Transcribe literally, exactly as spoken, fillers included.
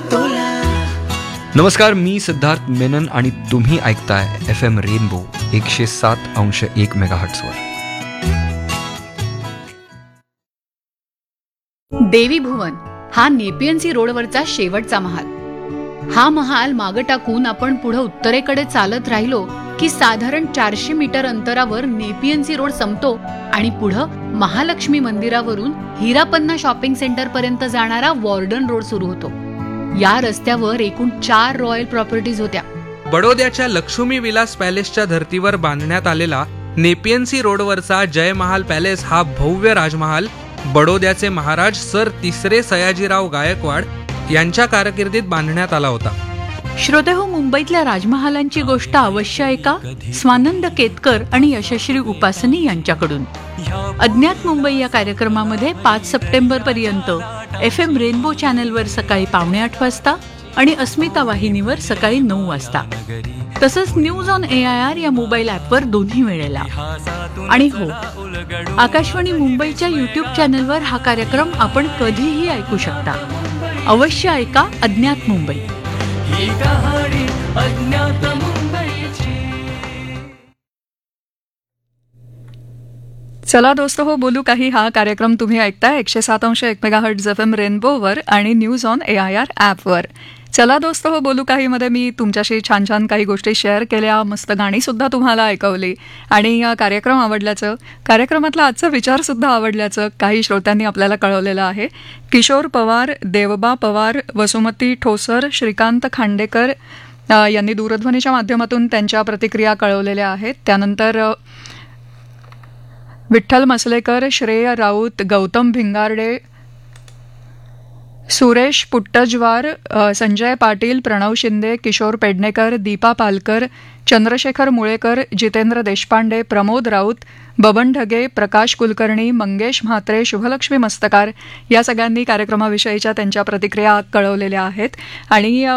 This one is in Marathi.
नमस्कार, मी सिद्धार्थ मेनन आणि तुम्ही ऐकताय एफ एम रेनबो एकशे सात अंश एक मेगाहर्ट्झवर. देवी भुवन हा नेपियन सी रोडवरचा शेवटचा महाल. हा महाल मागं टाकून आपण पुढे उत्तरेकडे चालत राहिलो की साधारण चारशे मीटर अंतरावर नेपियन सी रोड संपतो आणि पुढं महालक्ष्मी मंदिरावरून हिरापन्ना शॉपिंग सेंटर पर्यंत जाणारा वॉर्डन रोड सुरू होतो. या रस्त्यावर एकूण चार रॉयल प्रॉपर्टीज होत्या. बडोद्याच्या लक्ष्मी विलास पॅलेसच्या धर्तीवर बांधण्यात आलेला नेपियन सी रोडवरचा जय महाल पॅलेस हा भव्य राजमहाल बडोद्याचे महाराज सर तिसरे सयाजीराव गायकवाड यांच्या कारकिर्दीत बांधण्यात आला होता. श्रोतेहो, मुंबईतल्या राजमहालांची गोष्ट अवश्य ऐका स्वानंद केतकर आणि यशश्री उपासनी यांच्याकडून. अज्ञात मुंबई या कार्यक्रमामध्ये पाच सप्टेंबर पर्यंत एफ एम रेनबो चॅनलवर सकाळी पावणे आठ वाजता आणि अस्मिता वाहिनीवर सकाळी नऊ वाजता, तसंच news on A I R या मोबाईल ॲपवर दोन्ही वेळेला. आणि हो, आकाशवाणी मुंबईच्या युट्यूब चॅनलवर हा कार्यक्रम आपण कधीही ऐकू शकता. अवश्य ऐका अज्ञात मुंबई. चला दोस्त हो बोलू काही हा कार्यक्रम तुम्ही ऐकताय एकशे सात अंश एक मेगाहर्ट्झ एफ एम रेनबोवर आणि news on A I R ॲपवर. चला दोस्त हो बोलू काही मध्ये मी तुमच्याशी छान छान काही गोष्टी शेअर केल्या, मस्त गाणीसुद्धा तुम्हाला ऐकवली आणि कार्यक्रम आवडल्याचं, कार्यक्रमातला आजचा विचारसुद्धा आवडल्याचं काही श्रोत्यांनी आपल्याला कळवलेलं आहे. किशोर पवार, देवबा पवार, वसुमती ठोसर, श्रीकांत खांडेकर यांनी दूरध्वनीच्या माध्यमातून त्यांच्या प्रतिक्रिया कळवलेल्या आहेत. त्यानंतर विठ्ठल मसलेकर, श्रेय राऊत, गौतम भिंगारडे, सुरेश पुट्टजवार, संजय पाटील, प्रणव शिंदे, किशोर पेडणेकर, दीपा पालकर, चंद्रशेखर मुळेकर, जितेंद्र देशपांडे, प्रमोद राऊत, बबन ढगे, प्रकाश कुलकर्णी, मंगेश म्हात्रे, शुभलक्ष्मी मस्तकार या सगळ्यांनी कार्यक्रमाविषयीच्या त्यांच्या प्रतिक्रिया कळवलेल्या आहेत. आणि